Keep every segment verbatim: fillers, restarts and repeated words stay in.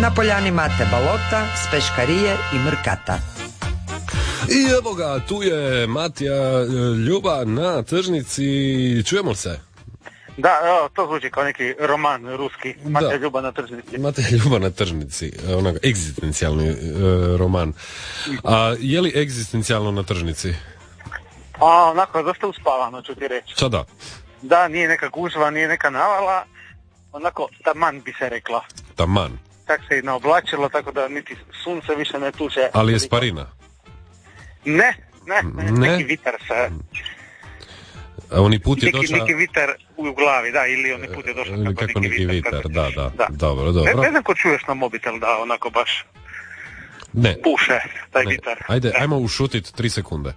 Na poljani Mate Balota, s Peškarije i Mrkata. I evo ga, tu je Matija Ljuba na tržnici. Čujemo li se? Da, evo, to zvuči kao neki roman ruski. Matija Ljuba na tržnici. Matija Ljuba na tržnici, onak egzistencijalni e, roman. A je li egzistencijalno na tržnici? A, onako, dosta uspavano, ću ti reći. Šta da? Da, nije neka gužva, nije neka navala. Onako, taman bi se rekla. Taman. Tak se i naoblačilo, tako da niti sunce više ne tuče. Ali je sparina? Ne, ne, ne, ne? neki vitar se... A oni put je neki, došao... neki vitar u glavi, da, ili oni put je došao kako, kako neki, neki vitar. vitar, da, da, da. Dobro, dobro. Ne, ne znam ko čuješ na mobitel, da, onako baš ne. puše taj ne. vitar. Ajde, da. ajmo ušutit tri sekunde.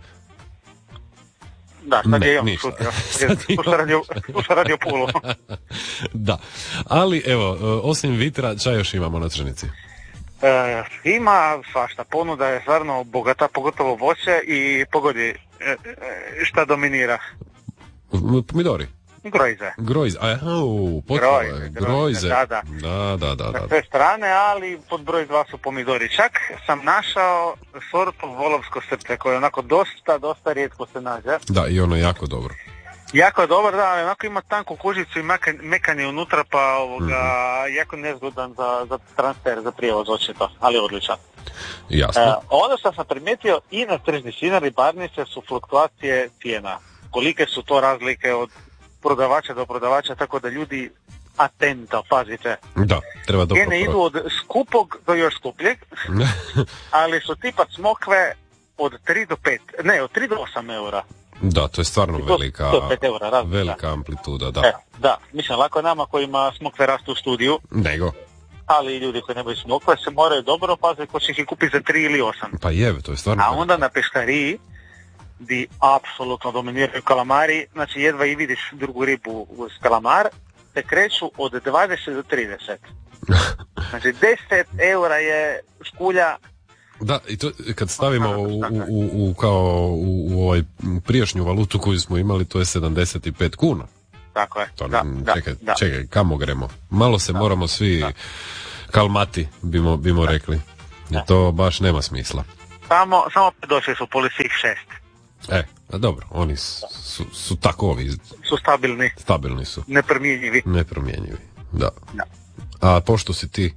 Da, sad ne, je i on ništa. šutio. Tu se radi o pulu. Da, ali evo, osim vitra, šta još imamo na tržnici? E, ima svašta, ponuda je stvarno bogata, pogotovo voće i pogodi e, e, šta dominira. Pomidori? Grojze. Grojze, aha, počelo je. Grojze. Da, da. Da, da, da. Na sve strane, ali pod broj dva su pomidori. Čak sam našao sortu volovsko srce, koje onako dosta, dosta rijetko se nađe. Da, i ono je jako dobro. Jako je dobar, da, ali onako ima tanku kužicu i mekanje unutra, pa ovoga, mm-hmm. jako nezgodan za, za transfer, za prijevoz očito, ali odličan. Jasno. E, ono što sam primijetio i na tržnici i na ribarnice su fluktuacije cijena. Kolike su to razlike od prodavača do prodavača, tako da ljudi atento, pazite. Da, treba dobro. Cijene idu od skupog do još skupljeg, ali su tipa smokve od tri do pet, ne, od tri do osam eura. Da, to je stvarno to, velika, to pet eura, razlika. velika amplituda, da. E, da, mislim, lako je nama kojima smokve rastu u studiju. Nego. Ali ljudi koji nemaju smokve se moraju dobro paziti ko će ih kupiti za tri ili osam. Pa je, to je stvarno. A onda na peškariji, di apsolutno dominiraju kalamari, znači jedva i vidiš drugu ribu uz kalamar, se kreću od dvadeset do trideset. Znači deset eura je škulja. Da, i to kad stavimo u, u, u, u kao u, u ovaj prijašnju valutu koju smo imali, to je sedamdeset pet kuna. Tako je. To, da, čekaj, da, čekaj, kamo gremo? Malo se da, moramo svi da. kalmati, bimo, bimo da. rekli. Jer to baš nema smisla. Samo, samo došli su polisih šest. E, a dobro, oni su, su, su takovi. Su stabilni. Stabilni su. Nepromjenjivi. Nepromjenjivi, da. da. A pošto si ti?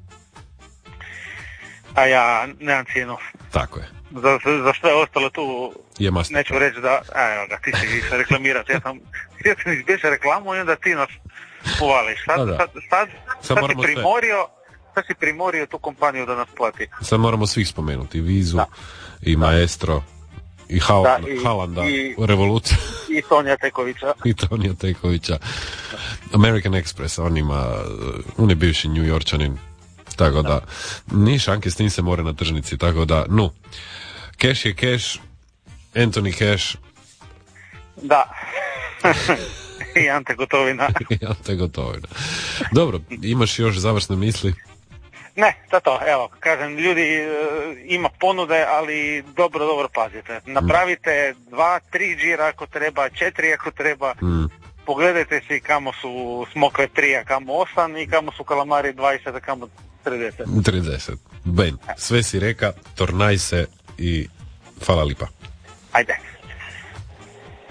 A ja nemam cijenu. Tako je. Za, za sve ostalo tu je neću reći da, evo ga, ti si se reklamirati. Ja sam, htio sam izbjeći reklamu i onda ti nas uvališ. Sad, sad, sad, sad, sad si primorio, sad si primorio tu kompaniju da nas plati. Sad moramo svih spomenuti, Vizu da. i Maestro i, Hal, da, i Halanda, i, Revolucija. I Tonija Tekovića. I Tonija Tekovića. American Express, on ima, on je bivši New Yorkčanin. Tako da, da ni šanke s tim se more na tržnici, tako da, nu, keš je keš, Anthony Cash. Da, i Ante Gotovina. I Ante Gotovina. Dobro, imaš još završne misli? Ne, to to, evo, kažem, ljudi, ima ponude, ali dobro, dobro pazite. Napravite mm. dva, tri džira ako treba, četiri ako treba. Mm. Pogledajte si kamo su smokve tri, a kamo osam i kamo su kalamari dvadeset, a kamo trideset. trideset. Ben, sve si reka, tornaj se i hvala lipa. Ajde.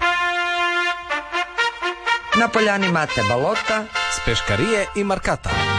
Na poljani Mate Balota, s Peškarije i Markata.